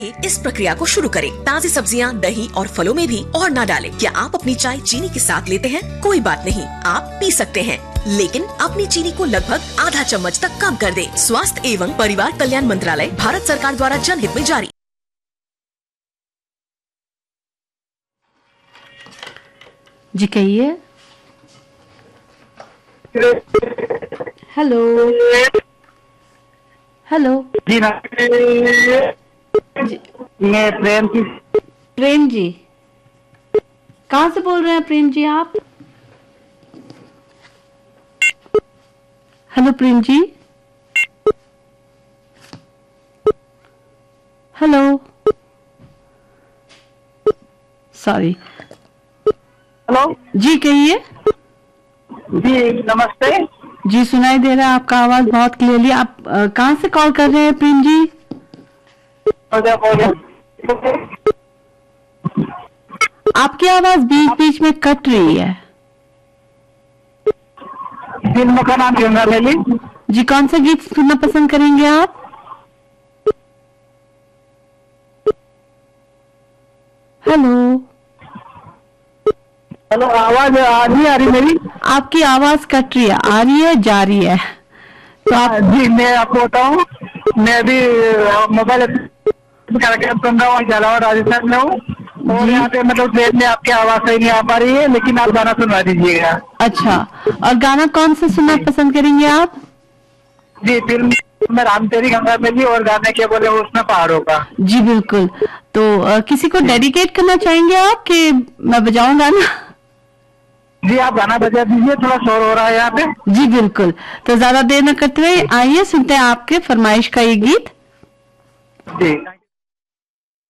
इस प्रक्रिया को शुरू करें। ताज़ी सब्जियां, दही और फलों में भी और न डालें। क्या आप अपनी चाय चीनी के साथ लेते हैं? कोई बात नहीं, आप पी सकते हैं, लेकिन अपनी चीनी को लगभग आधा चम्मच तक कम कर दें। स्वास्थ्य एवं परिवार कल्याण मंत्रालय, भारत सरकार द्वारा जनहित में जारी। जी कहिए। हेलो हेलो जी मैं प्रेम जी कहाँ से बोल रहे हैं प्रेम जी आप? Hello Prem ji, hello, sorry. Hello जी कहिए। जी नमस्ते जी सुनाई दे रहा है आपका आवाज बहुत क्लियरली। आप कहाँ से कॉल कर रहे हैं प्रेम जी? आपकी आवाज बीच बीच में कट रही है। फिल्म का नाम गंगा मैली। जी कौन सा गीत सुनना पसंद करेंगे आप? हेलो हेलो, आवाज आ रही मेरी? आपकी आवाज कट रही है, आ रही है जा रही है। तो आप जी मैं आपको बताऊँ, मैं अभी मोबाइल कार्यक्रम सुन रहा हूँ, झालावाड़ राजस्थान में हूँ और यहाँ पे मतलब ट्रेन में आपकी आवाज सही नहीं आ पा रही है, लेकिन आप गाना सुनवा दीजिएगा। अच्छा, और गाना कौन सा सुनना पसंद करेंगे आप? जी फिल्म में राम तेरी गंगा मैली और गाने के बोले उसमें पहाड़ों का। जी बिल्कुल। तो किसी को डेडिकेट करना चाहेंगे आप कि मैं बजाऊं गाना? जी आप गाना बजा दीजिए, थोड़ा शोर हो रहा है यहाँ पे। जी बिल्कुल। तो ज्यादा देर न करते हुए आइए सुनते हैं आपके फरमाइश का ये गीत। जी।